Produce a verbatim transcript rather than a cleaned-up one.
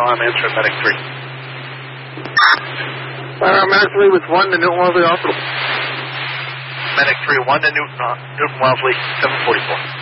I'm answering Medic three. Uh, Medic three with one to Newton Wellesley Hospital. Medic three, one to Newton, uh, Newton Wellesley, seven forty-four.